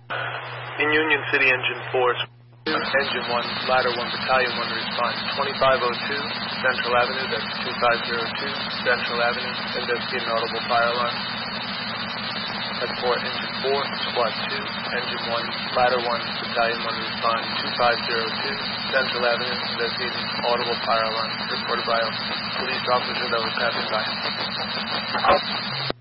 In Union City, Engine 4, Engine 1, Ladder 1, Battalion 1 response. 2502 Central Avenue, that's 2502 Central Avenue, investigating audible fire alarm. That's for Engine 4, Squad 2, Engine 1, Ladder 1, Battalion 1 respond. 2502 Central Avenue, investigating audible fire alarm, reported by a police officer that was passing by.